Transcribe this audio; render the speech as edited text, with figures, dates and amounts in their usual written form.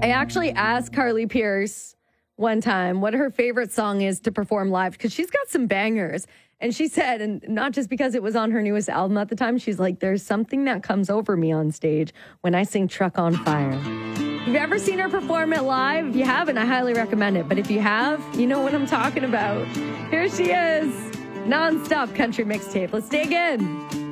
I actually asked Carly Pierce one time what her favorite song is to perform live because she's got some bangers. And she said, and not just because it was on her newest album at the time, she's like, there's something that comes over me on stage when I sing Truck on Fire. If you've ever seen her perform it live, if you haven't, I highly recommend it. But if you have, you know what I'm talking about. Here she is, non-stop country mixtape. Let's dig in.